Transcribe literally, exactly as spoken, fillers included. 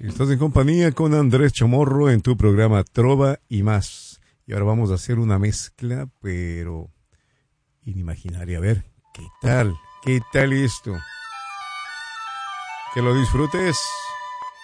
Estás en compañía con Andrés Chamorro en tu programa Trova y Más. Y ahora vamos a hacer una mezcla, pero inimaginaria. A ver, ¿qué tal? ¿Qué tal esto? Que lo disfrutes.